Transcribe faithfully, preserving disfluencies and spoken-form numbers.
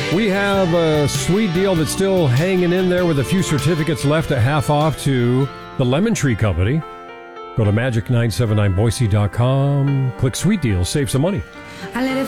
We have a sweet deal that's still hanging in there with a few certificates left at half off to the Lemon Tree Company. Go to magic nine seven nine boise dot com, click Sweet Deals, save some money. I